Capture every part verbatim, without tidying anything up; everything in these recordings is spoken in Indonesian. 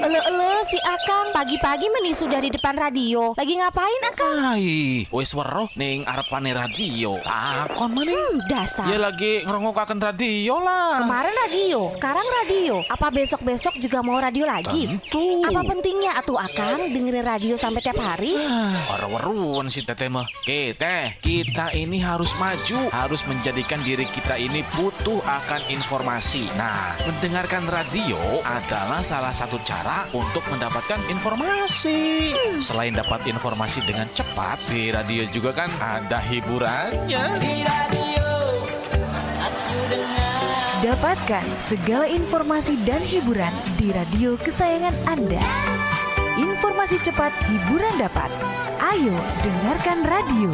Ele-ele si Akang pagi-pagi meni sudah di depan radio. Lagi ngapain Akang? Ai, wis weruh ning arepane radio. Takon maning. Hmm, dasar. Ya lagi ngerongokaken radio lah. Kemarin radio, sekarang radio. Apa besok-besok juga mau radio lagi? Tentu. Apa pentingnya atuh Akang dengerin radio sampai tiap hari? Waru-waruan si teteh mah. Kita, kita ini harus maju, harus menjadikan diri kita ini butuh akan informasi. Nah, mendengarkan radio adalah salah satu cara untuk mendapatkan informasi. Hmm. Selain dapat informasi dengan cepat, di radio juga kan ada hiburannya. Di radio, aku dengar. Dapatkan segala informasi dan hiburan di radio kesayangan Anda. Informasi cepat, hiburan dapat. Ayo dengarkan radio.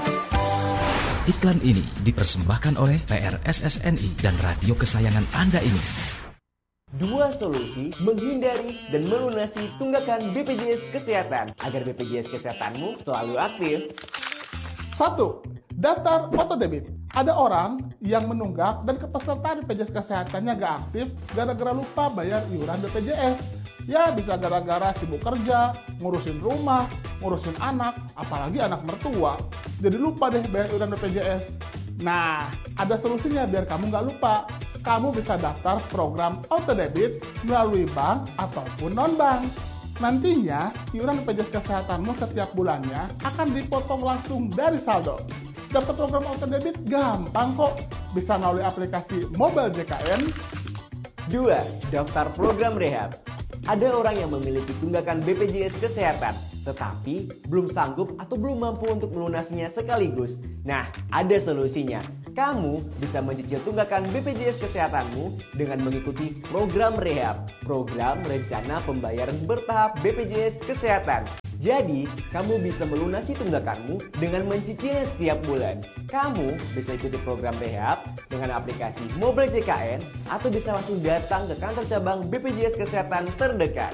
Iklan ini dipersembahkan oleh P R S S N I dan radio kesayangan Anda ini. Dua solusi menghindari dan melunasi tunggakan B P J S Kesehatan agar B P J S Kesehatanmu selalu aktif. Satu, daftar autodebit. Ada orang yang menunggak dan kepesertaan B P J S Kesehatannya gak aktif gara-gara lupa bayar iuran B P J S. Ya bisa gara-gara sibuk kerja, ngurusin rumah, ngurusin anak, apalagi anak mertua. Jadi lupa deh bayar iuran B P J S. Nah, ada solusinya biar kamu gak lupa. Kamu bisa daftar program autodebit melalui bank ataupun non-bank. Nantinya, iuran B P J S Kesehatanmu setiap bulannya akan dipotong langsung dari saldo. Dapat program autodebit gampang kok. Bisa melalui aplikasi Mobile J K N. Dua, daftar program rehab. Ada orang yang memiliki tunggakan B P J S Kesehatan, tetapi belum sanggup atau belum mampu untuk melunasinya sekaligus. Nah, ada solusinya. Kamu bisa mencicil tunggakan B P J S Kesehatanmu dengan mengikuti program rehab, program rencana pembayaran bertahap B P J S Kesehatan. Jadi, kamu bisa melunasi tunggakanmu dengan mencicilnya setiap bulan. Kamu bisa ikuti program rehab dengan aplikasi Mobile J K N atau bisa langsung datang ke kantor cabang B P J S Kesehatan terdekat.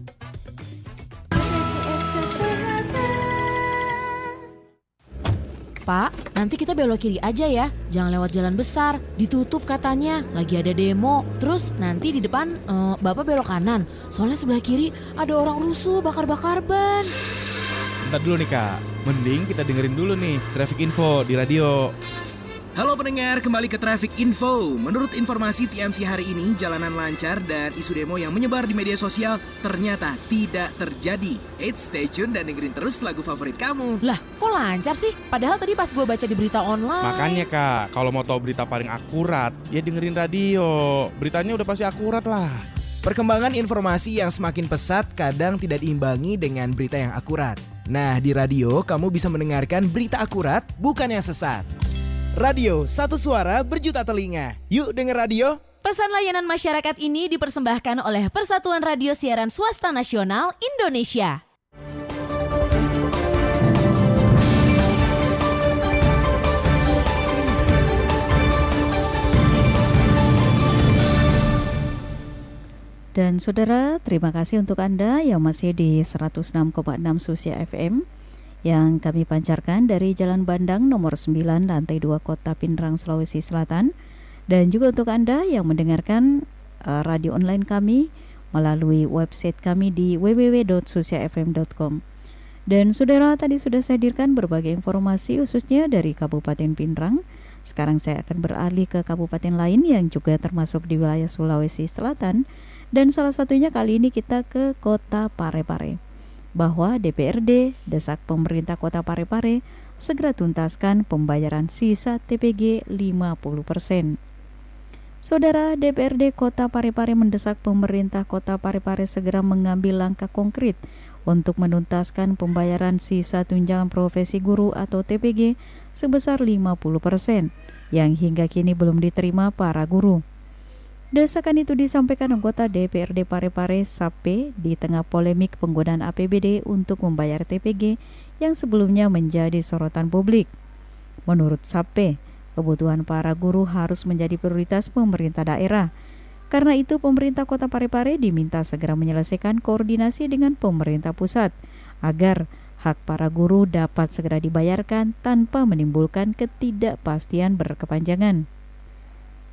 Pak, nanti kita belok kiri aja ya. Jangan lewat jalan besar. Ditutup katanya. Lagi ada demo. Terus nanti di depan uh, Bapak belok kanan. Soalnya sebelah kiri ada orang rusuh bakar-bakar ban. Bentar dulu nih Kak. Mending kita dengerin dulu nih traffic info di radio. Halo pendengar, kembali ke Traffic Info. Menurut informasi T M C hari ini, jalanan lancar dan isu demo yang menyebar di media sosial ternyata tidak terjadi. Eits, stay tune dan dengerin terus lagu favorit kamu. Lah, kok lancar sih? Padahal tadi pas gue baca di berita online. Makanya Kak, kalau mau tahu berita paling akurat, ya dengerin radio. Beritanya udah pasti akurat lah. Perkembangan informasi yang semakin pesat kadang tidak diimbangi dengan berita yang akurat. Nah, di radio kamu bisa mendengarkan berita akurat, bukan yang sesat. Radio, satu suara berjuta telinga. Yuk denger radio. Pesan layanan masyarakat ini dipersembahkan oleh Persatuan Radio Siaran Swasta Nasional Indonesia. Dan saudara, terima kasih untuk Anda yang masih di seratus enam koma enam Susia F M yang kami pancarkan dari Jalan Bandang nomor sembilan lantai dua Kota Pindrang, Sulawesi Selatan, dan juga untuk Anda yang mendengarkan uh, radio online kami melalui website kami di w w w dot susia f m dot com. Dan saudara, tadi sudah saya hadirkan berbagai informasi khususnya dari Kabupaten Pindrang. Sekarang saya akan beralih ke kabupaten lain yang juga termasuk di wilayah Sulawesi Selatan, dan salah satunya kali ini kita ke Kota Parepare. Bahwa D P R D desak pemerintah Kota Parepare segera tuntaskan pembayaran sisa T P G lima puluh persen. Saudara, D P R D Kota Parepare mendesak pemerintah Kota Parepare segera mengambil langkah konkret untuk menuntaskan pembayaran sisa tunjangan profesi guru atau T P G sebesar lima puluh persen yang hingga kini belum diterima para guru. Desakan itu disampaikan anggota D P R D Parepare Sape di tengah polemik penggunaan A P B D untuk membayar T P G yang sebelumnya menjadi sorotan publik. Menurut Sape, kebutuhan para guru harus menjadi prioritas pemerintah daerah. Karena itu pemerintah Kota Parepare diminta segera menyelesaikan koordinasi dengan pemerintah pusat agar hak para guru dapat segera dibayarkan tanpa menimbulkan ketidakpastian berkepanjangan.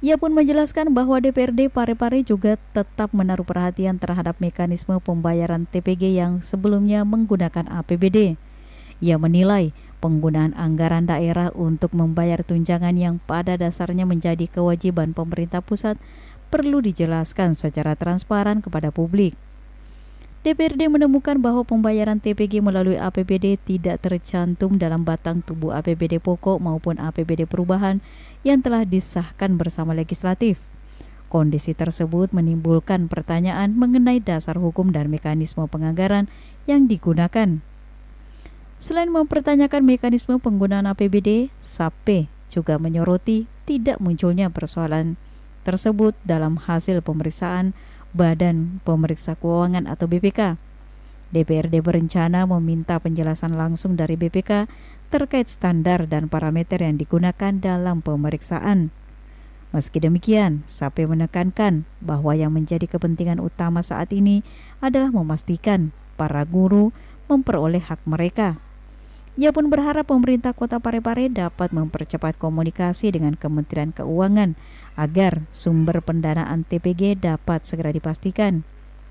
Ia pun menjelaskan bahwa D P R D Parepare juga tetap menaruh perhatian terhadap mekanisme pembayaran T P G yang sebelumnya menggunakan A P B D. Ia menilai penggunaan anggaran daerah untuk membayar tunjangan yang pada dasarnya menjadi kewajiban pemerintah pusat perlu dijelaskan secara transparan kepada publik. D P R D menemukan bahwa pembayaran T P G melalui A P B D tidak tercantum dalam batang tubuh A P B D pokok maupun A P B D perubahan yang telah disahkan bersama legislatif. Kondisi tersebut menimbulkan pertanyaan mengenai dasar hukum dan mekanisme penganggaran yang digunakan. Selain mempertanyakan mekanisme penggunaan A P B D, S A P juga menyoroti tidak munculnya persoalan tersebut dalam hasil pemeriksaan Badan Pemeriksa Keuangan atau B P K. D P R D berencana meminta penjelasan langsung dari B P K terkait standar dan parameter yang digunakan dalam pemeriksaan. Meski demikian, S A P menekankan bahwa yang menjadi kepentingan utama saat ini adalah memastikan para guru memperoleh hak mereka. Ia pun berharap pemerintah Kota Parepare dapat mempercepat komunikasi dengan Kementerian Keuangan agar sumber pendanaan T P G dapat segera dipastikan.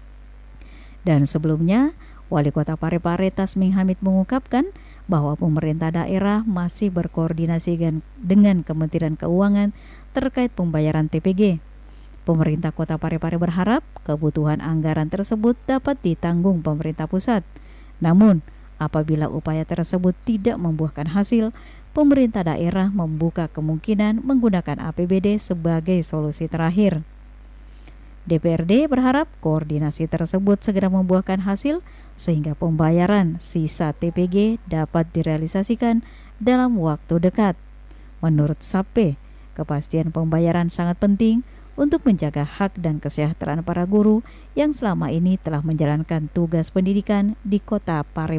Dan sebelumnya, Wali Kota Parepare Tasming Hamid mengungkapkan bahwa pemerintah daerah masih berkoordinasi dengan Kementerian Keuangan terkait pembayaran T P G. Pemerintah Kota Parepare berharap kebutuhan anggaran tersebut dapat ditanggung pemerintah pusat. Namun, apabila upaya tersebut tidak membuahkan hasil, pemerintah daerah membuka kemungkinan menggunakan A P B D sebagai solusi terakhir. D P R D berharap koordinasi tersebut segera membuahkan hasil sehingga pembayaran sisa T P G dapat direalisasikan dalam waktu dekat. Menurut S A P, kepastian pembayaran sangat penting untuk menjaga hak dan kesejahteraan para guru yang selama ini telah menjalankan tugas pendidikan di Kota Parepare.